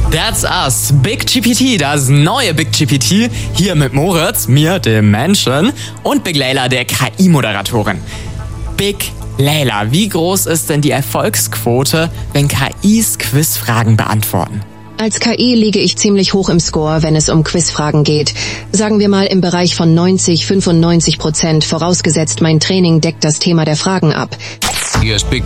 That's Us, Big GPT, das neue Big GPT, hier mit Moritz, mir, dem Menschen, und Big Layla, der KI-Moderatorin. Big Layla, wie groß ist denn die Erfolgsquote, wenn KIs Quizfragen beantworten? Als KI liege ich ziemlich hoch im Score, wenn es um Quizfragen geht. Sagen wir mal im Bereich von 90-95%, vorausgesetzt mein Training deckt das Thema der Fragen ab. Hier ist Big